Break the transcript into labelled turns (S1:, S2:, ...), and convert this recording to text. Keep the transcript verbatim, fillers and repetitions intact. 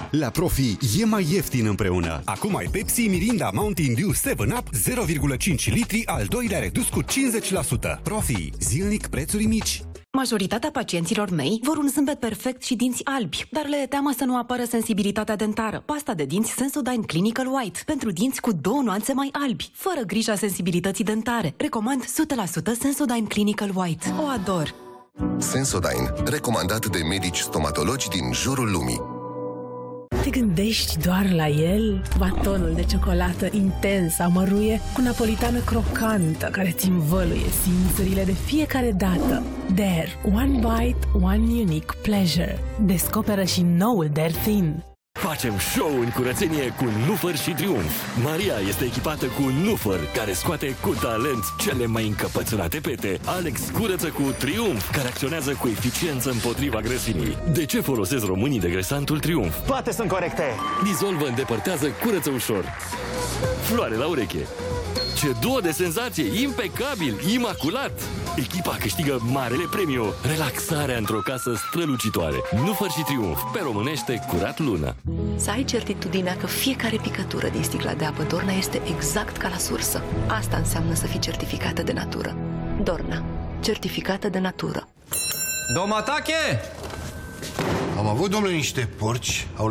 S1: La Profi e mai ieftin împreună. Acum ai Pepsi, Mirinda, Mountain Dew, seven up, zero virgulă cinci litri, al doilea redus cu cincizeci la sută. Profi, zilnic prețuri mici.
S2: Majoritatea pacienților mei vor un zâmbet perfect și dinți albi, dar le e teamă să nu apară sensibilitatea dentară. Pasta de dinți Sensodyne Clinical White, pentru dinți cu două nuanțe mai albi, fără grija sensibilității dentare. Recomand o sută la sută Sensodyne Clinical White. O ador!
S3: Sensodyne, recomandat de medici stomatologi din jurul lumii.
S4: Te gândești doar la el? Batonul de ciocolată intens amăruie cu napolitană crocantă care ți învăluie simțurile de fiecare dată. Dare, one bite, one unique pleasure. Descoperă și noul Dare Thin.
S5: Facem show în curățenie cu Nufăr și Triumf. Maria este echipată cu un Nufăr care scoate cu talent cele mai încăpățânate pete. Alex curăță cu Triumf, care acționează cu eficiență împotriva grăsimii. De ce folosesc românii degrasantul Triumf?
S6: Toate sunt corecte!
S5: Dizolvă, îndepărtează, curăță ușor. Floare la ureche. Ce duo de senzație! Impecabil! Imaculat! Echipa câștigă marele premiu, relaxarea într-o casă strălucitoare. Nufăr și Triumf, pe românește curat lună.
S7: Să ai certitudinea că fiecare picătură din sticla de apă Dorna este exact ca la sursă. Asta înseamnă să fii certificată de natură. Dorna, certificată de natură.
S8: Domatache!
S9: Am avut, domnule, niște porci, au